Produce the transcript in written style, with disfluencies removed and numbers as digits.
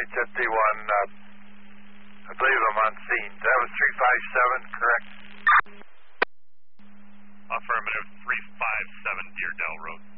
51, I believe I'm on scene. That was 357, correct? Affirmative, 357 Deerdale Road.